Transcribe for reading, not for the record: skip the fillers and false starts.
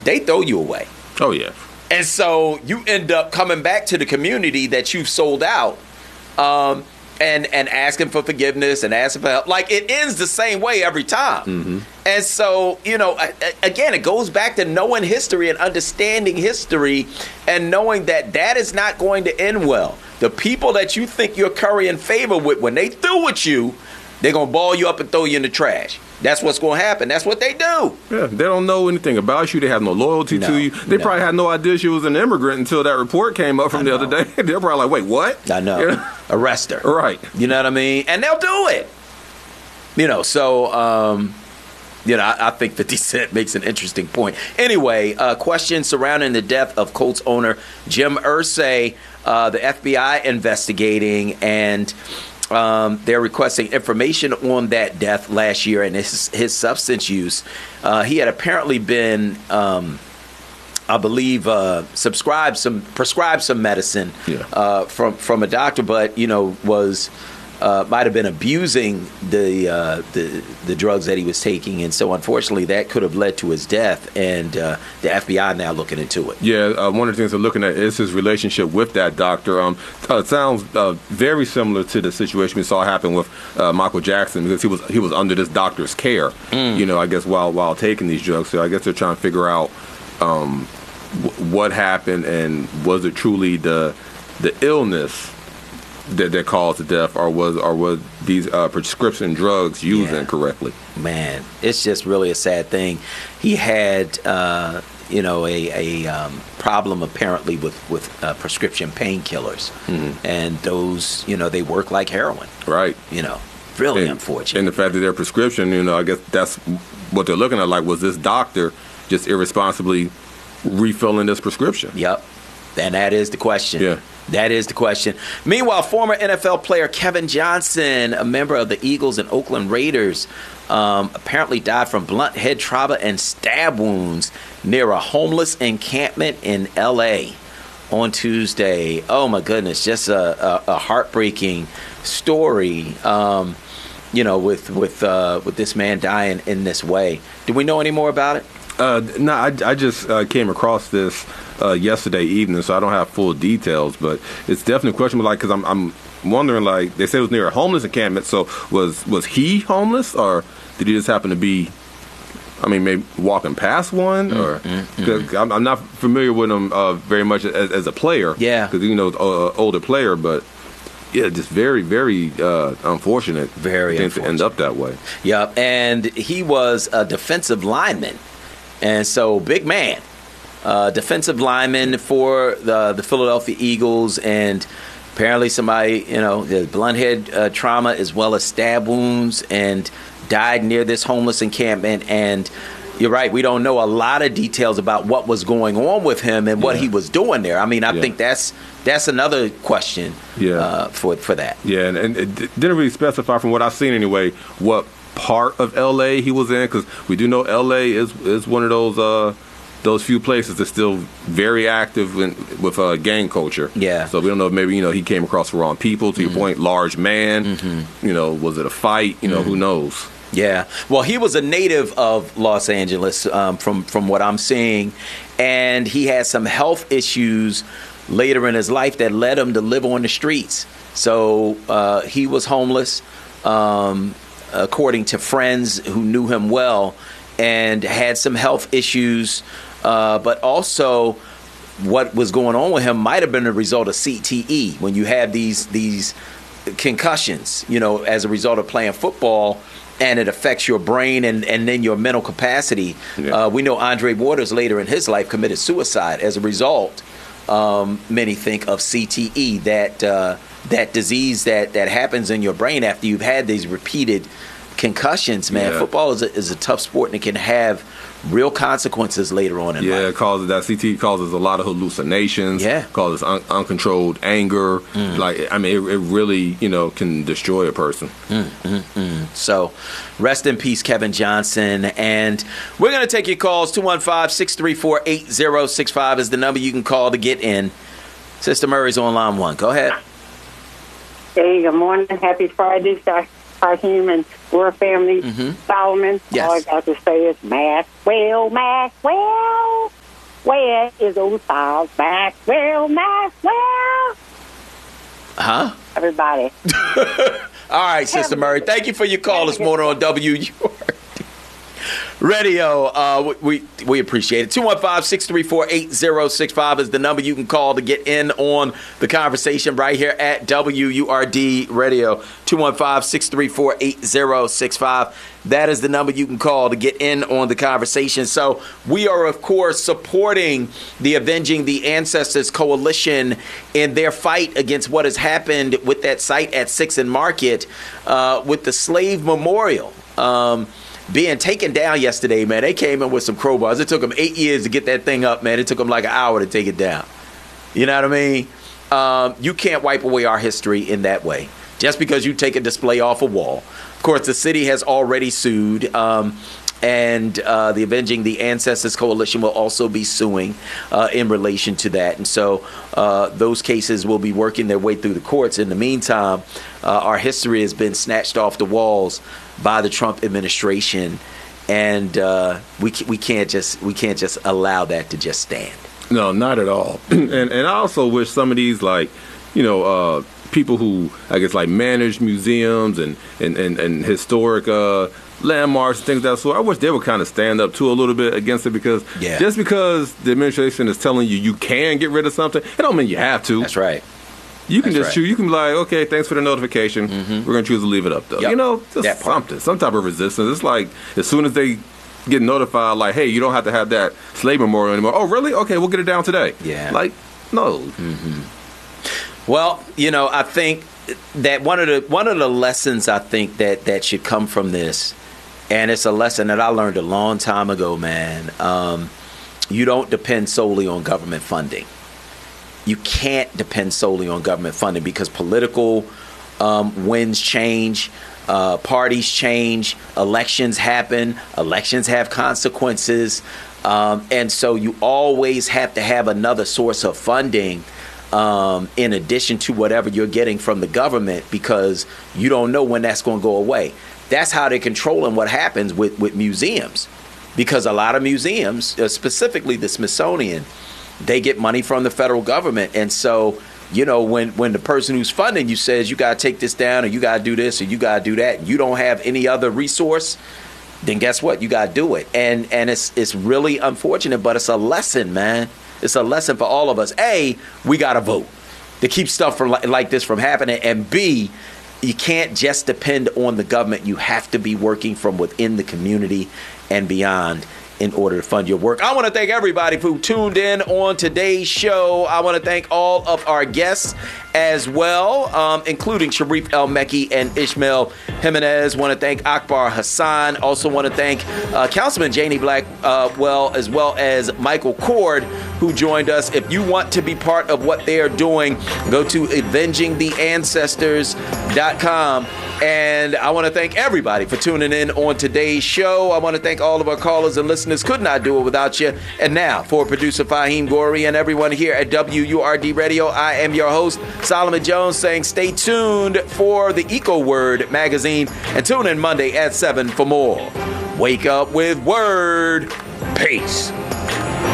they throw you away. Oh, yeah. And so you end up coming back to the community that you've sold out, and asking for forgiveness and asking for help. Like, it ends the same way every time. Mm-hmm. And so, again, it goes back to knowing history and understanding history and knowing that is not going to end well. The people that you think you're currying favor with, when they through with you, they're going to ball you up and throw you in the trash. That's what's going to happen. That's what they do. Yeah, they don't know anything about you. They have no loyalty to you. They probably had no idea she was an immigrant until that report came up from the other day. They're probably like, wait, what? I know. Yeah. Arrest her. Right. You know what I mean? And they'll do it. I think 50 Cent makes an interesting point. Anyway, questions surrounding the death of Colts owner Jim Irsay, the FBI investigating, and they're requesting information on that death last year and his substance use. He had apparently been, I believe, prescribed some medicine from a doctor, but was might have been abusing the drugs that he was taking, and so unfortunately that could have led to his death. And the FBI now looking into it. Yeah, one of the things they're looking at is his relationship with that doctor. It sounds very similar to the situation we saw happen with Michael Jackson, because he was under this doctor's care. I guess while taking these drugs. So I guess they're trying to figure out what happened, and was it truly the illness that caused the death, or was these prescription drugs used incorrectly? Man, it's just really a sad thing. He had a problem apparently with prescription painkillers, and those they work like heroin. Right. Really unfortunate. And the fact that their prescription, I guess that's what they're looking at. Like, was this doctor just irresponsibly refilling this prescription? Yep. And that is the question. Yeah. That is the question. Meanwhile, former NFL player Kevin Johnson, a member of the Eagles and Oakland Raiders, apparently died from blunt head trauma and stab wounds near a homeless encampment in L.A. on Tuesday. Oh, my goodness. Just a heartbreaking story, with this man dying in this way. Do we know any more about it? No, I just came across this yesterday evening, so I don't have full details, but it's definitely questionable. Like, because I'm wondering, like, they said it was near a homeless encampment. So was he homeless, or did he just happen to be, maybe walking past one? Or cause I'm not familiar with him very much as a player. Yeah, because older player, but. Yeah, just very, very unfortunate. Very unfortunate. To end up that way. Yep, and he was a defensive lineman. And so, big man, defensive lineman for the Philadelphia Eagles, and apparently somebody, the blunt head trauma as well as stab wounds, and died near this homeless encampment. And you're right, we don't know a lot of details about what was going on with him and what he was doing there. I think that's another question for that. Yeah, and it didn't really specify, from what I've seen anyway, what part of L.A. he was in, because we do know L.A. is one of those few places that's still very active with gang culture. Yeah. So we don't know if maybe he came across the wrong people. To your point, large man. Was it a fight? Who knows? Yeah. Well, he was a native of Los Angeles, from what I'm seeing, and he had some health issues later in his life that led him to live on the streets. So he was homeless. According to friends who knew him well, and had some health issues, but also what was going on with him might have been a result of CTE. When you have these concussions, as a result of playing football, and it affects your brain and then your mental capacity. Yeah. We know Andre Waters later in his life committed suicide as a result. Many think of CTE, that disease that happens in your brain after you've had these repeated concussions. Man, football is a tough sport, and it can have real consequences later on in life. Yeah, CTE causes a lot of hallucinations. Yeah, causes uncontrolled anger. It really can destroy a person. So, rest in peace, Kevin Johnson. And we're going to take your calls. 215-634-8065 is the number you can call to get in. Sister Murray's on line one. Go ahead. Hey, good morning. Happy Friday, Fahim and we're family. Solomon. Yes. All I got to say is Maxwell. Where is old Styles? Maxwell. Huh? Everybody. All right, Sister Murray. Thank you for your call this morning on WURD Radio. We appreciate it. 215-634-8065 is the number you can call to get in on the conversation right here at WURD Radio. 215-634-8065. That is the number you can call to get in on the conversation. So we are, of course, supporting the Avenging the Ancestors Coalition in their fight against what has happened with that site at 6th and Market with the slave memorial. Being taken down yesterday, man. They came in with some crowbars. It took them 8 years to get that thing up, man. It took them like an hour to take it down. You know what I mean? You can't wipe away our history in that way. Just because you take a display off a wall. Of course, the city has already sued, and the Avenging the Ancestors Coalition will also be suing in relation to that. And so those cases will be working their way through the courts. In the meantime, our history has been snatched off the walls by the Trump administration, and we can't just allow that to just stand. No, not at all. And I also wish some of these, like, people who, I guess, like, manage museums and historic landmarks and things of that sort, I wish they would kind of stand up to a little bit against it, because just because the administration is telling you can get rid of something, it don't mean you have to. That's right. You can choose. You can be like, okay, thanks for the notification. We're going to choose to leave it up, though. Yep. Just something, some type of resistance. It's like, as soon as they get notified, like, hey, you don't have to have that slave memorial anymore. Oh, really? Okay, we'll get it down today. Yeah. Like, no. Well, I think that one of the lessons I think that should come from this, and it's a lesson that I learned a long time ago, man. You don't depend solely on government funding. You can't depend solely on government funding, because political winds change, parties change, elections happen, elections have consequences, and so you always have to have another source of funding in addition to whatever you're getting from the government, because you don't know when that's going to go away. That's how they're controlling what happens with museums, because a lot of museums, specifically the Smithsonian, they get money from the federal government. And so, when the person who's funding you says you got to take this down, or you got to do this, or you got to do that, and you don't have any other resource, then guess what? You got to do it. And it's really unfortunate, but it's a lesson, man. It's a lesson for all of us. A, we got to vote to keep stuff like this from happening. And B, you can't just depend on the government. You have to be working from within the community and beyond in order to fund your work. I want to thank everybody who tuned in on today's show. I want to thank all of our guests as well, including Sharif El-Mekki and Ishmael Jimenez. Want to thank Akbar Hassan. Also want to thank Councilman Janie Blackwell, as well as Michael Cord, who joined us. If you want to be part of what they are doing, go to avengingtheancestors.com. And I want to thank everybody for tuning in on today's show. I want to thank all of our callers and listeners. Could not do it without you. And now, for producer Fahim Gorey and everyone here at WURD Radio, I am your host, Solomon Jones, saying stay tuned for the EcoWord magazine and tune in Monday at 7 for more. Wake up with Word. Peace.